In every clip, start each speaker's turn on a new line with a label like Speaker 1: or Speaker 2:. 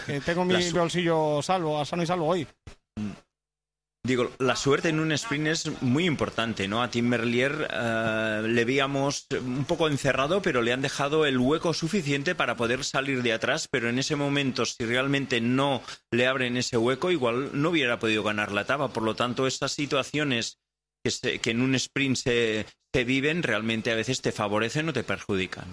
Speaker 1: que tengo mi bolsillo sano y salvo hoy.
Speaker 2: Digo, la suerte en un sprint es muy importante, ¿no? A Tim Merlier le veíamos un poco encerrado, pero le han dejado el hueco suficiente para poder salir de atrás, pero en ese momento, si realmente no le abren ese hueco, igual no hubiera podido ganar la etapa. Por lo tanto, estas situaciones que en un sprint se viven, realmente a veces te favorecen o te perjudican.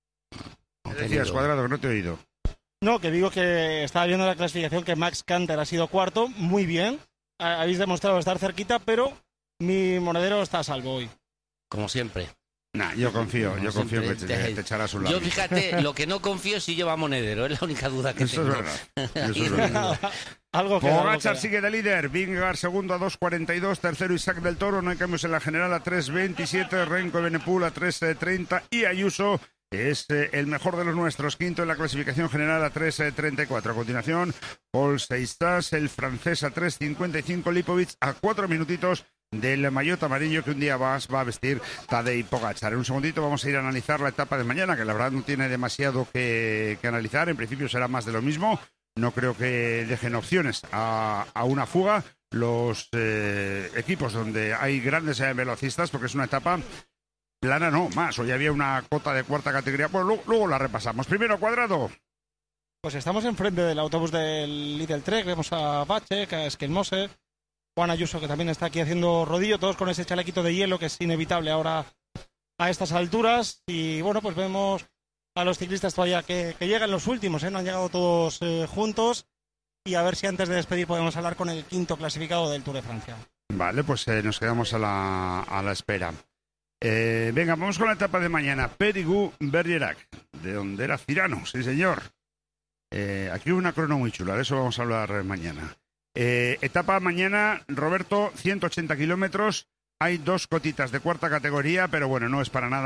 Speaker 3: ¿Qué decías, Cuadrado, que no te he oído?
Speaker 1: No, que digo que estaba viendo la clasificación que Max Canter ha sido cuarto, muy bien. Habéis demostrado estar cerquita, pero mi monedero está a salvo hoy.
Speaker 4: Como siempre.
Speaker 3: Nah, yo confío que te echarás un lado.
Speaker 4: Yo, fíjate, lo que no confío es si lleva monedero, es la única duda que tengo.
Speaker 3: Eso es verdad. Pogačar sigue de líder, Vingegaard segundo a 2.42, tercero Isaac del Toro, no hay cambios en la general a 3.27, Renko y Benepul a 3.30 y Ayuso es el mejor de los nuestros, quinto en la clasificación general a 3.34. A continuación, Paul Seistas, el francés a 3.55, Lipovic a 4 minutitos del maillot amarillo que un día más va a vestir Tadej Pogačar. En un segundito vamos a ir a analizar la etapa de mañana, que la verdad no tiene demasiado que analizar, en principio será más de lo mismo. No creo que dejen opciones a una fuga los equipos donde hay grandes velocistas, porque es una etapa plana, no, más. Hoy había una cota de cuarta categoría. Bueno, luego la repasamos. Primero, Cuadrado.
Speaker 1: Pues estamos enfrente del autobús del Lidl Trek. Vemos a Vacek, a Esquelmose, Juan Ayuso, que también está aquí haciendo rodillo, todos con ese chalequito de hielo que es inevitable ahora a estas alturas. Y bueno, pues vemos a los ciclistas todavía que llegan los últimos, no han llegado todos juntos. Y a ver si antes de despedir podemos hablar con el quinto clasificado del Tour de Francia.
Speaker 3: Vale, pues nos quedamos a la espera. Venga, vamos con la etapa de mañana. Périgueux-Bergerac, de donde era Cirano, sí señor. Aquí hay una crono muy chula, de eso vamos a hablar mañana. Etapa mañana, Roberto, 180 kilómetros. Hay 2 cotitas de cuarta categoría, pero bueno, no es para nada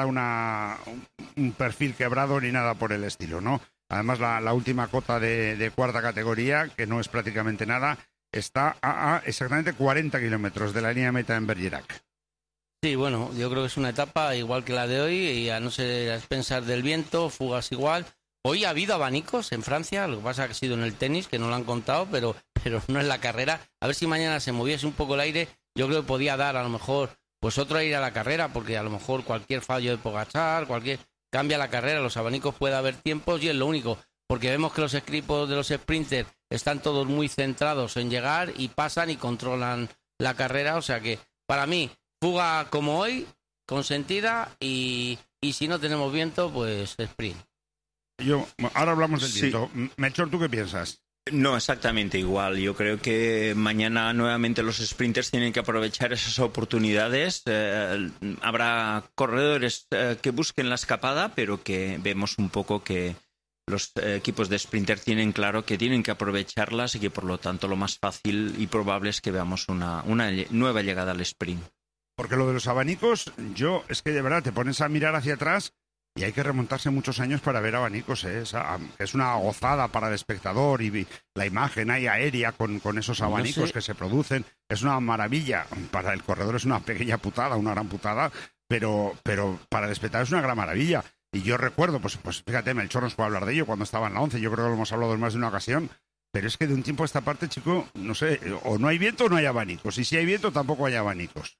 Speaker 3: un perfil quebrado ni nada por el estilo, ¿no? Además, la última cota de cuarta categoría, que no es prácticamente nada, está a exactamente 40 kilómetros de la línea de meta en Bergerac.
Speaker 4: Sí, bueno, yo creo que es una etapa igual que la de hoy, y a no ser a expensas del viento, fugas igual. Hoy ha habido abanicos en Francia, lo que pasa es que ha sido en el tenis, que no lo han contado, pero no en la carrera. A ver si mañana se moviese un poco el aire, yo creo que podía dar a lo mejor pues otro aire a la carrera, porque a lo mejor cualquier fallo de Pogačar, cambia la carrera, los abanicos puede haber tiempos y es lo único, porque vemos que los equipos de los sprinters están todos muy centrados en llegar y pasan y controlan la carrera, o sea que para mí fuga como hoy, consentida, y si no tenemos viento, pues sprint.
Speaker 3: Ahora hablamos del viento. Melchor, ¿tú qué piensas?
Speaker 2: No, exactamente igual. Yo creo que mañana nuevamente los sprinters tienen que aprovechar esas oportunidades. Habrá corredores que busquen la escapada, pero que vemos un poco que los equipos de sprinter tienen claro que tienen que aprovecharlas y que por lo tanto lo más fácil y probable es que veamos una nueva llegada al sprint.
Speaker 3: Porque lo de los abanicos, es que de verdad te pones a mirar hacia atrás y hay que remontarse muchos años para ver abanicos, es una gozada para el espectador, y la imagen ahí aérea con esos abanicos que se producen, es una maravilla. Para el corredor es una pequeña putada, una gran putada, pero para el espectador es una gran maravilla. Y yo recuerdo, pues fíjate, Melchor nos puede hablar de ello cuando estaba en la 11, yo creo que lo hemos hablado en más de una ocasión, pero es que de un tiempo a esta parte, chico, no sé, o no hay viento o no hay abanicos, y si hay viento tampoco hay abanicos.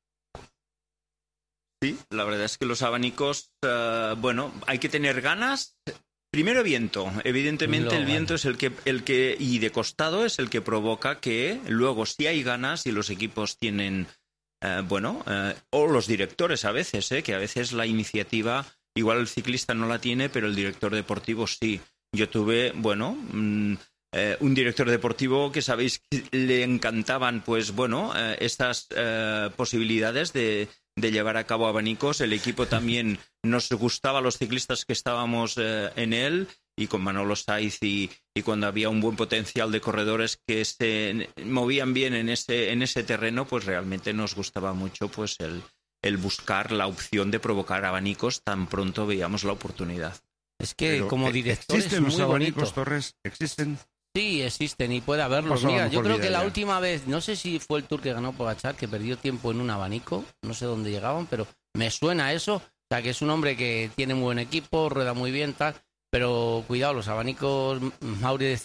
Speaker 2: Sí, la verdad es que los abanicos, hay que tener ganas. Primero viento, evidentemente el viento es el que y de costado es el que provoca que luego si hay ganas y los equipos tienen, o los directores a veces, que a veces la iniciativa, igual el ciclista no la tiene, pero el director deportivo sí. Yo tuve, un director deportivo que sabéis que le encantaban, estas posibilidades de llevar a cabo abanicos. El equipo también nos gustaba, los ciclistas que estábamos en él, y con Manolo Saiz y cuando había un buen potencial de corredores que se movían bien en ese terreno, pues realmente nos gustaba mucho pues el buscar la opción de provocar abanicos tan pronto veíamos la oportunidad.
Speaker 4: Es que pero como director
Speaker 3: ¿existen
Speaker 4: es muy
Speaker 3: los abanicos,
Speaker 4: bonito.
Speaker 3: Torres? ¿Existen?
Speaker 4: Sí, existen y puede haberlos. Mira, yo creo que la última vez, no sé si fue el Tour que ganó Pogačar, que perdió tiempo en un abanico, no sé dónde llegaban, pero me suena eso. O sea, que es un hombre que tiene muy buen equipo, rueda muy bien, tal, pero cuidado, los abanicos, Mauri decía